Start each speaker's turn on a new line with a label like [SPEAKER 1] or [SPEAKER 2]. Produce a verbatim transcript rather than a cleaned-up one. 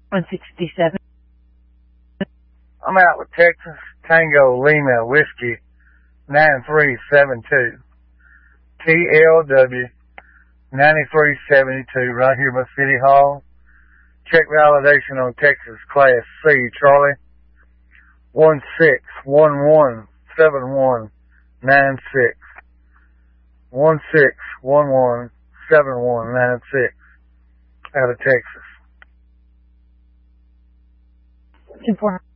[SPEAKER 1] one sixty-seven.
[SPEAKER 2] I'm out with Texas Tango Lima Whiskey nine three seven two. T L W ninety-three seventy-two right here by City Hall. Check validation on Texas Class C, Charlie. one six one one seven one nine six. one six one one seven one nine six. Out of Texas.
[SPEAKER 1] two four.